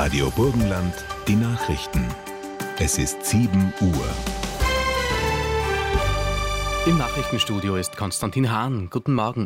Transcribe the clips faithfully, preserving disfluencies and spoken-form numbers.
Radio Burgenland, die Nachrichten. Es ist sieben Uhr. Im Nachrichtenstudio ist Konstantin Hahn. Guten Morgen.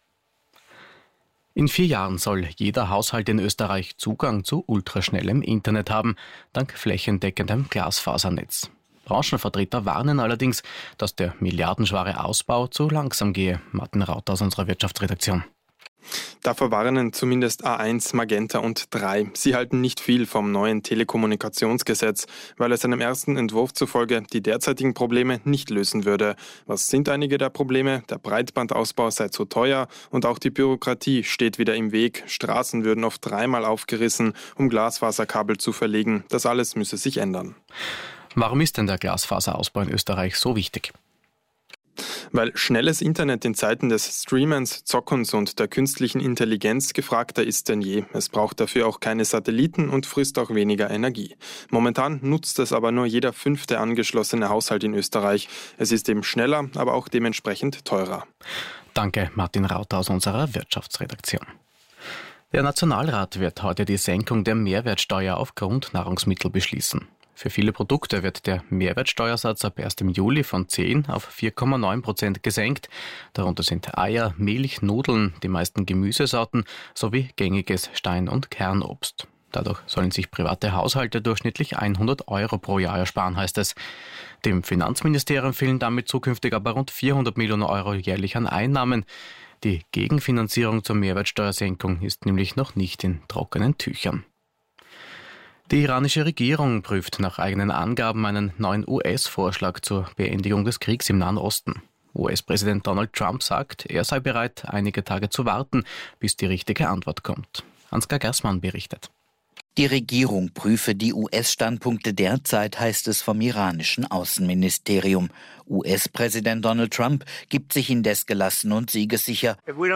In vier Jahren soll jeder Haushalt in Österreich Zugang zu ultraschnellem Internet haben, dank flächendeckendem Glasfasernetz. Branchenvertreter warnen allerdings, dass der milliardenschwere Ausbau zu langsam gehe. Martin Raut aus unserer Wirtschaftsredaktion. Davor warnen zumindest A eins, Magenta und drei. Sie halten nicht viel vom neuen Telekommunikationsgesetz, weil es einem ersten Entwurf zufolge die derzeitigen Probleme nicht lösen würde. Was sind einige der Probleme? Der Breitbandausbau sei zu teuer und auch die Bürokratie steht wieder im Weg. Straßen würden oft dreimal aufgerissen, um Glasfaserkabel zu verlegen. Das alles müsse sich ändern. Warum ist denn der Glasfaserausbau in Österreich so wichtig? Weil schnelles Internet in Zeiten des Streamens, Zockens und der künstlichen Intelligenz gefragter ist denn je. Es braucht dafür auch keine Satelliten und frisst auch weniger Energie. Momentan nutzt es aber nur jeder fünfte angeschlossene Haushalt in Österreich. Es ist eben schneller, aber auch dementsprechend teurer. Danke, Martin Raut aus unserer Wirtschaftsredaktion. Der Nationalrat wird heute die Senkung der Mehrwertsteuer auf Grundnahrungsmittel beschließen. Für viele Produkte wird der Mehrwertsteuersatz ab ersten Juli von zehn auf vier Komma neun Prozent gesenkt. Darunter sind Eier, Milch, Nudeln, die meisten Gemüsesorten sowie gängiges Stein- und Kernobst. Dadurch sollen sich private Haushalte durchschnittlich hundert Euro pro Jahr ersparen, heißt es. Dem Finanzministerium fehlen damit zukünftig aber rund vierhundert Millionen Euro jährlich an Einnahmen. Die Gegenfinanzierung zur Mehrwertsteuersenkung ist nämlich noch nicht in trockenen Tüchern. Die iranische Regierung prüft nach eigenen Angaben einen neuen U S-Vorschlag zur Beendigung des Kriegs im Nahen Osten. U S-Präsident Donald Trump sagt, er sei bereit, einige Tage zu warten, bis die richtige Antwort kommt. Ansgar Gersmann berichtet. Die Regierung prüfe die U S-Standpunkte derzeit, heißt es vom iranischen Außenministerium. U S-Präsident Donald Trump gibt sich indes gelassen und siegessicher.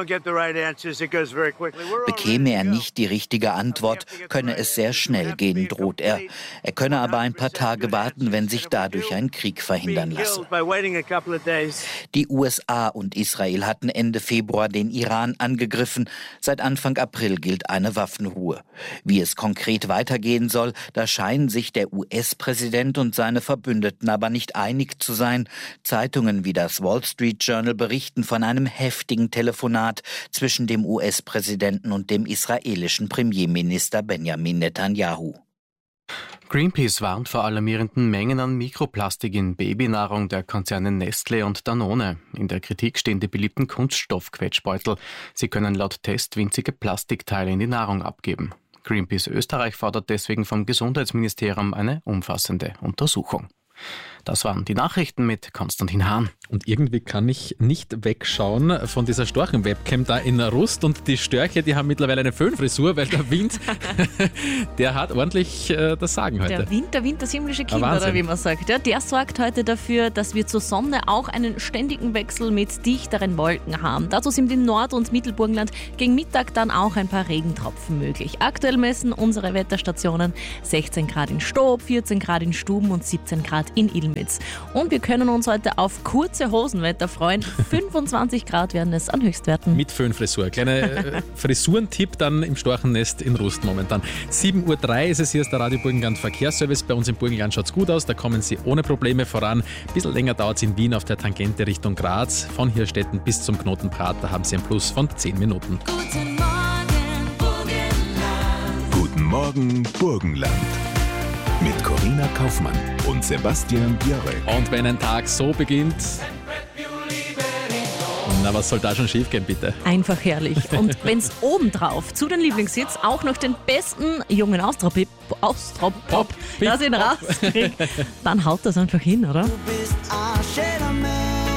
Bekäme er nicht die richtige Antwort, könne es sehr schnell gehen, droht er. Er könne aber ein paar Tage warten, wenn sich dadurch ein Krieg verhindern lasse. Die U S A und Israel hatten Ende Februar den Iran angegriffen. Seit Anfang April gilt eine Waffenruhe. Wie es konkret weitergehen soll, da scheinen sich der U S-Präsident und seine Verbündeten aber nicht einig zu sein. Zeitungen wie das Wall Street Journal berichten von einem heftigen Telefonat zwischen dem U S-Präsidenten und dem israelischen Premierminister Benjamin Netanyahu. Greenpeace warnt vor alarmierenden Mengen an Mikroplastik in Babynahrung der Konzerne Nestlé und Danone. In der Kritik stehen die beliebten Kunststoffquetschbeutel. Sie können laut Test winzige Plastikteile in die Nahrung abgeben. Greenpeace Österreich fordert deswegen vom Gesundheitsministerium eine umfassende Untersuchung. Das waren die Nachrichten mit Konstantin Hahn. Und irgendwie kann ich nicht wegschauen von dieser Storchen-Webcam da in Rust. Und die Störche, die haben mittlerweile eine Föhnfrisur, weil der Wind, der hat ordentlich äh, das Sagen heute. Der Wind, der Wind, das himmlische Kind, oder wie man sagt. Ja, der sorgt heute dafür, dass wir zur Sonne auch einen ständigen Wechsel mit dichteren Wolken haben. Dazu sind in Nord- und Mittelburgenland gegen Mittag dann auch ein paar Regentropfen möglich. Aktuell messen unsere Wetterstationen sechzehn Grad in Stob, vierzehn Grad in Stuben und siebzehn Grad in Ilmenitz. Und wir können uns heute auf kurze Hosenwetter freuen. fünfundzwanzig Grad werden es an Höchstwerten. Mit Föhnfrisur. Kleiner äh, Frisurentipp dann im Storchennest in Rust momentan. sieben Uhr drei ist es, hier ist der Radio Burgenland Verkehrsservice. Bei uns im Burgenland schaut es gut aus, da kommen Sie ohne Probleme voran. Ein bisschen länger dauert es in Wien auf der Tangente Richtung Graz. Von Hirstetten bis zum Knoten Prat, da haben Sie ein Plus von zehn Minuten. Guten Morgen, Burgenland. Guten Morgen, Burgenland. Mit Corinna Kaufmann und Sebastian Björk. Und wenn ein Tag so beginnt, na, was soll da schon schief gehen, bitte? Einfach herrlich. Und wenn es obendrauf zu den Lieblingshits auch noch den besten jungen Austropop, Austropop, das ihn rauskriegt, dann haut das einfach hin, oder? Du bist ein schöner Mensch.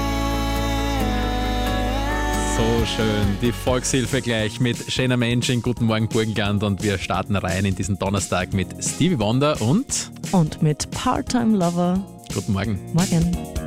So schön. Die Volkshilfe gleich mit Schöner Mensch in Guten Morgen Burgenland und wir starten rein in diesen Donnerstag mit Stevie Wonder und... Und mit Part-Time Lover. Guten Morgen. Morgen.